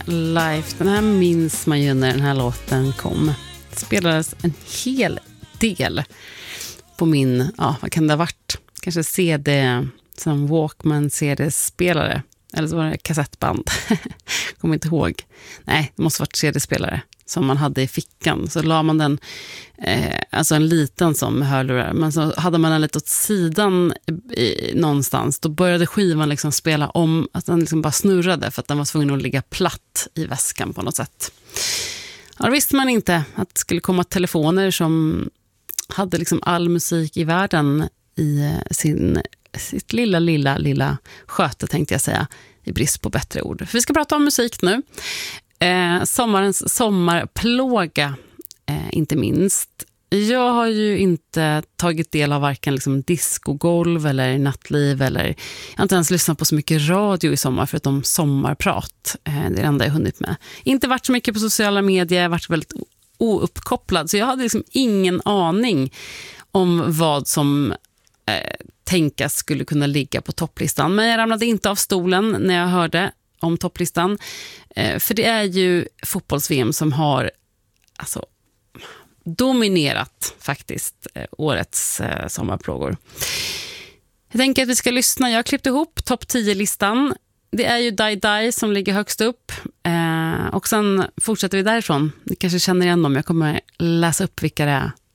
Life. Den här minns man ju när den här låten kom. Det spelades en hel del på min, vad kan det ha varit? Kanske CD, som Walkman CD-spelare. Eller så var det kassettband. Kommer inte ihåg. Nej, det måste ha varit CD-spelare som man hade i fickan. Så la man den, alltså en liten som hörlurar. Men så hade man den lite åt sidan någonstans. Då började skivan liksom spela om, att den liksom bara snurrade för att den var tvungen att ligga platt i väskan på något sätt. Ja, då visste man inte att det skulle komma telefoner som hade liksom all musik i världen i sitt lilla sköte, tänkte jag säga, i brist på bättre ord. För vi ska prata om musik nu. Sommarens sommarplåga, inte minst. Jag har ju inte tagit del av varken liksom discogolv eller nattliv, eller jag har inte ens lyssnat på så mycket radio i sommar förutom sommarprat. Det är det enda jag hunnit med. Inte varit så mycket på sociala medier, jag har varit väldigt ouppkopplad, så jag hade liksom ingen aning om vad som tänkas skulle kunna ligga på topplistan. Men jag ramlade inte av stolen när jag hörde om topplistan. För det är ju fotbolls-VM som har alltså dominerat faktiskt årets sommarplågor. Jag tänker att vi ska lyssna. Jag har klippt ihop topp 10-listan. Det är ju Die Die som ligger högst upp. Och sen fortsätter vi därifrån. Ni kanske känner igen dem. Jag kommer läsa upp vilka det är